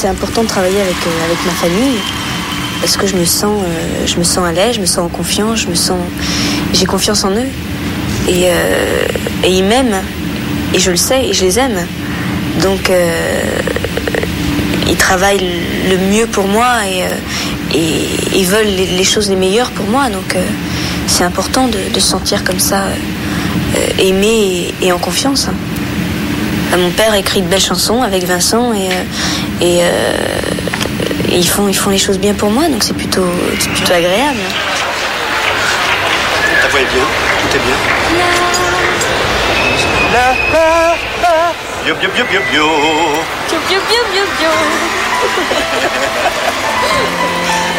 c'est important de travailler avec ma famille parce que je me sens à l'aise, je me sens en confiance, j'ai confiance en eux et ils m'aiment et je le sais et je les aime. Donc ils travaillent le mieux pour moi et ils veulent les choses les meilleures pour moi. Donc c'est important de se sentir comme ça, aimé et en confiance. Mon père a écrit de belles chansons avec Vincent et ils font les choses bien pour moi, donc c'est plutôt agréable. Ta voix est bien, tout est bien. Bio, bio, bio, bio, bio. Bio, bio, bio, bio, bio.